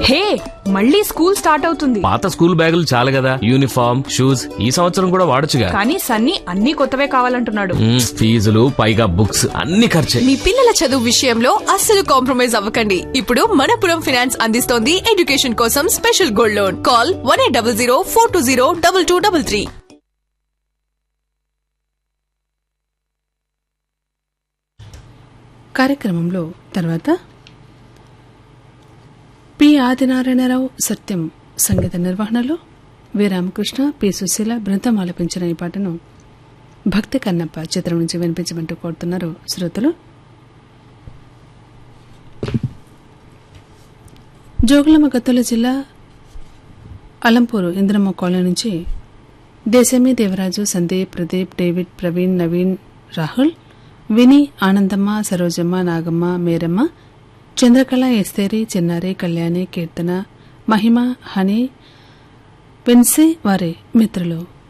హే, మళ్ళీ school start అవుతుంది. పాత స్కూల్ బ్యాగులు చాలు కదా, యూనిఫామ్ షూస్ ఈ సంవత్సరం కూడా వాడొచ్చుగా. కానీ సన్నీ అన్ని కొత్తవే కావాలంటున్నాడు. ఫీజులు పైగా బుక్స్ అన్ని ఖర్చే. మీ పిల్లల చదువు విషయంలో అస్సలు కాంప్రమైజ్ అవ్వకండి. ఇప్పుడు మనపురం ఫైనాన్స్ అందిస్తోంది ఎడ్యుకేషన్ కోసం స్పెషల్ గోల్డ్ లోన్. కాల్ 1800-420-2233. కార్యక్రమంలో తర్వాత పి ఆదినారాయణరావు సత్యం సంగీత నిర్వహణలో వి రామకృష్ణ, పి సుశీల బృందం ఆలపించిన ఈ పాటను భక్తి కన్నప్ప చిత్రం నుంచి వినిపించమంటూ కోరుతున్నారు శ్రోతలు. జోగులాంబ గద్వాల జిల్లా అలంపూరు ఇంద్రమ్మ కాలనీ నుంచి దేశమి, దేవరాజు, సందీప్, ప్రదీప్, డేవిడ్, ప్రవీణ్, నవీన్, రాహుల్, విని, ఆనందమ్మ, సరోజమ్మ, నాగమ్మ, మేరమ్మ, చంద్రకళ, ఎస్తేరి, చిన్నారి, కళ్యాణి, కీర్తన, మహిమ, హనీ, వెన్సీ వారి మిత్రులు